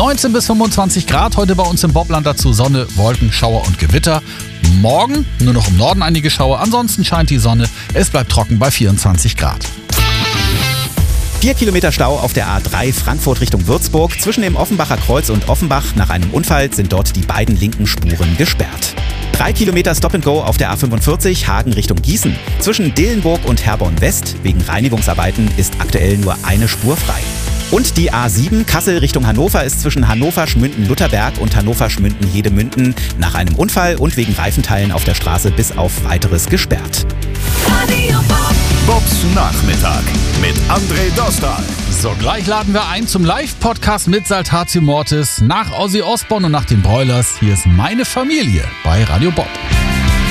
19 bis 25 Grad heute bei uns im Bobland, dazu Sonne, Wolken, Schauer und Gewitter. Morgen nur noch im Norden einige Schauer, ansonsten scheint die Sonne. Es bleibt trocken bei 24 Grad. 4 Kilometer Stau auf der A3 Frankfurt Richtung Würzburg. Zwischen dem Offenbacher Kreuz und Offenbach nach einem Unfall sind dort die beiden linken Spuren gesperrt. 3 Kilometer Stop-and-Go auf der A45 Hagen Richtung Gießen. Zwischen Dillenburg und Herborn West wegen Reinigungsarbeiten ist aktuell nur eine Spur frei. Und die A7 Kassel Richtung Hannover ist zwischen Hannover-Schmünden-Lutherberg und Hannover-Schmünden-Hedemünden nach einem Unfall und wegen Reifenteilen auf der Straße bis auf Weiteres gesperrt. Bobs Nachmittag mit André Dostal. So, gleich laden wir ein zum Live-Podcast mit Saltatio Mortis nach Ozzy Osbourne und nach den Broilers. Hier ist meine Familie bei Radio Bob.